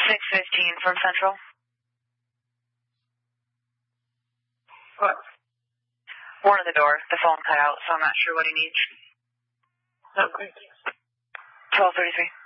615 from Central. What? One at the door. The phone cut out, so I'm not sure what he needs. Okay. 1233.